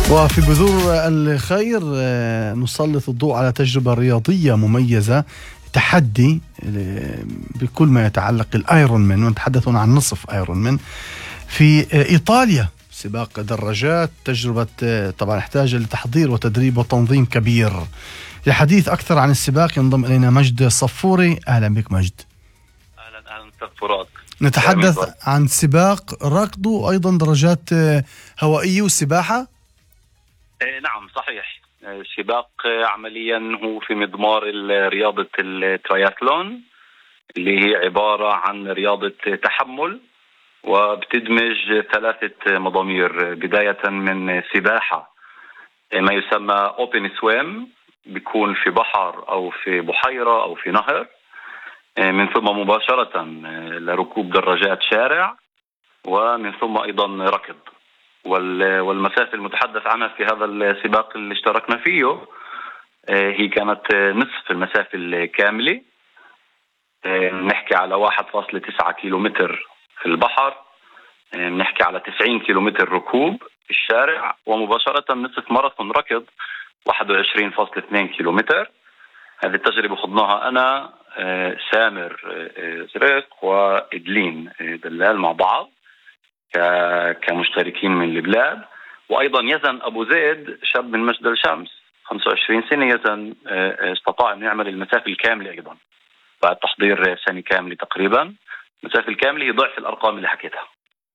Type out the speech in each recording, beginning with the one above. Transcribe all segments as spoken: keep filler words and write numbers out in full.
وفي بذور الخير آه، نسلط الضوء على تجربة رياضية مميزة، تحدي آه، بكل ما يتعلق الآيرون مان، ونتحدث عن نصف آيرون مان في آه، إيطاليا، سباق دراجات. تجربة آه، طبعا احتاج لتحضير وتدريب وتنظيم كبير. لحديث أكثر عن السباق ينضم إلينا مجد صفوري. أهلا بك مجد. اهلا اهلا استاذ فرات. نتحدث عن سباق ركض وأيضا دراجات آه، هوائية وسباحة. إيه نعم صحيح. سباق عمليا هو في مضمار رياضة الترياثلون، اللي هي عبارة عن رياضة تحمل، وبتدمج ثلاثة مضامير، بداية من سباحة ما يسمى open swim، بيكون في بحر أو في بحيرة أو في نهر، من ثم مباشرة لركوب دراجات شارع، ومن ثم أيضا ركض. والمسافة المتحدث عنها في هذا السباق اللي اشتركنا فيه هي كانت نصف المسافة الكاملة، نحكي على واحد فاصلة تسعة كيلومتر في البحر، نحكي على تسعين كيلومتر ركوب في الشارع، ومباشرة نصف ماراثون ركض واحد وعشرين فاصلة اثنين كيلومتر. هذه التجربة خضناها أنا سامر زريق وإدلين دلال مع بعض كمشتركين من البلاد، وأيضا يزن أبو زيد شاب من مجد الشمس خمسة وعشرين سنة، يزن استطاع أن يعمل المسافة الكاملة أيضا بعد تحضير سنة كاملة تقريبا. المسافة الكاملة هي ضعف الأرقام اللي حكيتها.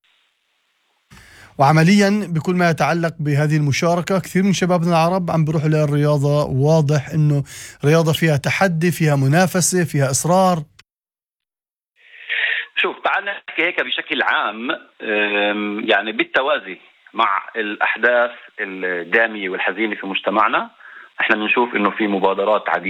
وعمليا بكل ما يتعلق بهذه المشاركة، كثير من شبابنا العرب عم بيروحوا للرياضة، واضح إنه رياضة فيها تحدي، فيها منافسة، فيها إصرار. شوف، تعال نحكي هيك بشكل عام، يعني بالتوازي مع الأحداث الدامية والحزينة في مجتمعنا، احنا بنشوف إنه في مبادرات عديدة